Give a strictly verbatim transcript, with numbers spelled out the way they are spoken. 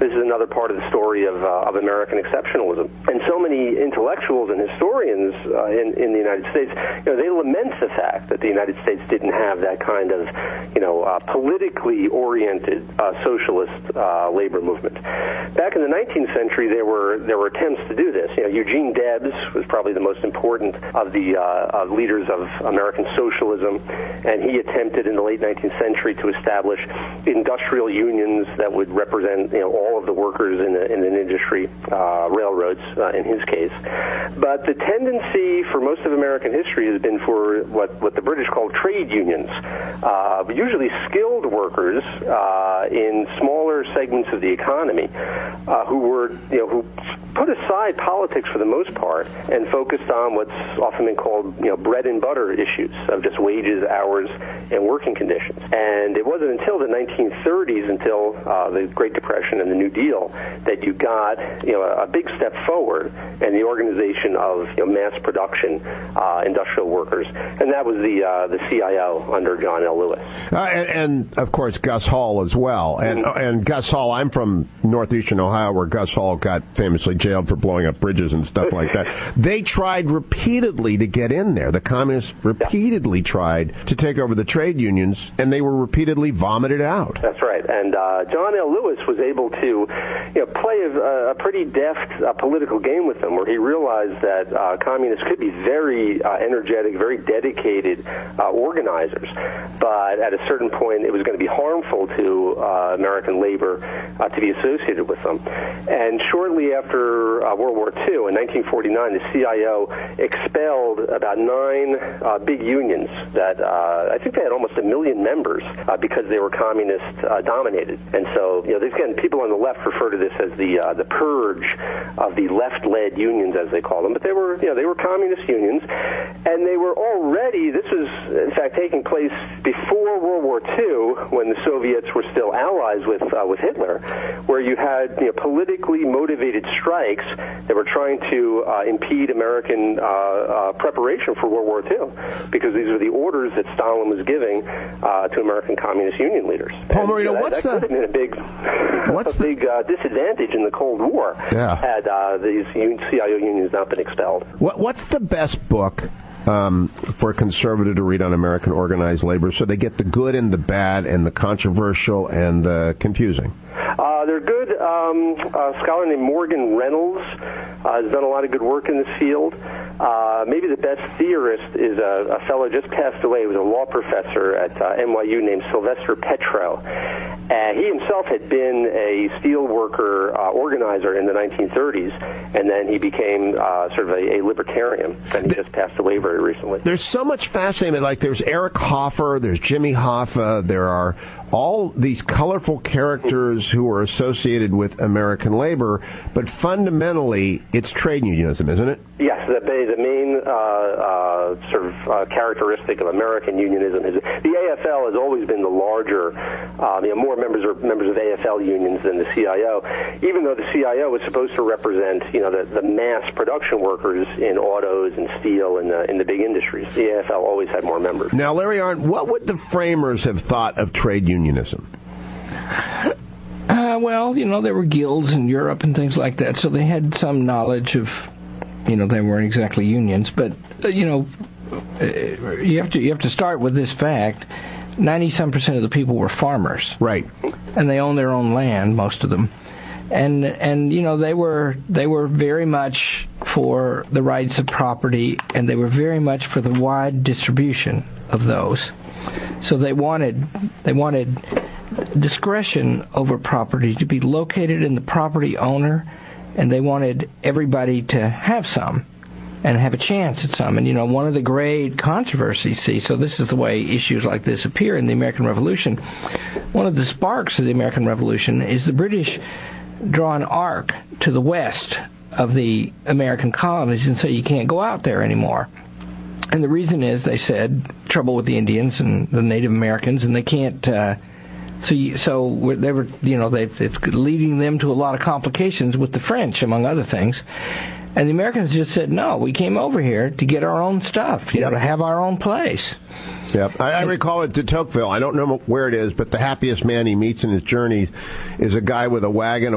this is another part of the story of, uh, of American exceptionalism. And so many intellectuals and historians uh, in, in the United States, you know, they lament the fact that the United States didn't have that kind of, you know, uh, politically oriented uh, socialist uh, labor movement. Back in the nineteenth century, there were there were attempts to do this. You know, Eugene Debs was probably the most important of the uh, of leaders of American socialism, and he attempted in the late nineteenth century to establish industrial unions that would represent, you know, all of the workers in, a, in an industry, uh, railroads uh, in his case. But the tendency for most of American history has been for what, what the British called trade unions, uh, usually skilled workers uh, in smaller segments of the economy uh, who were, you know, who put aside politics for the most part and focused on what's often been called, you know, bread and butter issues of just wages, hours, and working conditions. And it wasn't until the nineteen thirties, until uh, the Great Depression and the New Deal, that you got, you know, a big step forward in the organization of, you know, mass production uh, industrial workers, and that was the uh, the C I O under John L. Lewis, uh, and, and of course Gus Hall as well. And mm-hmm. and Gus Hall, I'm from northeastern Ohio, where Gus Hall got famously jailed for blowing up bridges and stuff like that. They tried repeatedly to get in there. The communists repeatedly tried to take over the trade unions, and they were repeatedly vomited out. That's right. And uh, John L. Lewis was able to, you know, play a, a pretty deft uh, political game with them, where he realized that uh, communists could be very uh, energetic, very dedicated uh, organizers, but at a certain point it was going to be harmful to uh, American labor uh, to be associated with them. And shortly after uh, World War Two, in nineteen forty-nine, the C I O expelled about nine uh, big unions that uh, I think they had almost a million members uh, because they were communist uh, dominated. And so, you know, again, people on the left refer to this as the uh, the purge of the left-led unions, as they call them. But they were, you know, they were communist unions, and they were already. This was, in fact, taking place before World War Two, when the Soviets were still allies with uh, with Hitler, where you had, you know, politically motivated strikes that were trying to uh, impede American uh, uh, preparation for World War Two, because these were the orders that Stalin was giving uh, to American communist union leaders. Paul and, Marino, you know, what's that, that the could have been a big, what's a big uh, disadvantage in the Cold War yeah. had uh, these C I O unions not been expelled. What, what's the best book Um, for a conservative to read on American organized labor, so they get the good and the bad and the controversial and the confusing? Uh, they're good. Um, a scholar named Morgan Reynolds uh, has done a lot of good work in this field. Uh, maybe the best theorist is a, a fellow just passed away. He was a law professor at uh, N Y U named Sylvester Petro. Uh, he himself had been a steel worker uh, organizer in the nineteen thirties, and then he became uh, sort of a, a libertarian, and he just passed away very recently. There's so much fascinating. Like, there's Eric Hoffer, there's Jimmy Hoffa, there are all these colorful characters who are associated with American labor, but fundamentally, it's trade unionism, isn't it? Yes, the, the main uh, uh, sort of uh, characteristic of American unionism is the A F L has always been the larger, um, you know, more members are members of A F L unions than the C I O, even though the C I O was supposed to represent, you know, the, the mass production workers in autos and steel and in the big industries. The A F L always had more members. Now, Larry Arnn, what would the framers have thought of trade unionism? Uh, well, you know, there were guilds in Europe and things like that, so they had some knowledge of, you know, they weren't exactly unions, but, uh, you know, uh, you have to you have to start with this fact. ninety-some percent of the people were farmers. Right. And they owned their own land, most of them. And, and you know, they were they were very much for the rights of property, and they were very much for the wide distribution of those. So they wanted they wanted discretion over property to be located in the property owner, and they wanted everybody to have some and have a chance at some. And, you know, one of the great controversies, see, so this is the way issues like this appear in the American Revolution. One of the sparks of the American Revolution is the British draw an arc to the west of the American colonies and say you can't go out there anymore. And the reason is, they said, trouble with the Indians and the Native Americans, and they can't... Uh, So, you, so they were, you know, they, it's leading them to a lot of complications with the French, among other things. And the Americans just said, no, we came over here to get our own stuff, you know, to have our own place. Yep. I, I recall it de Tocqueville. I don't know where it is, but the happiest man he meets in his journey is a guy with a wagon,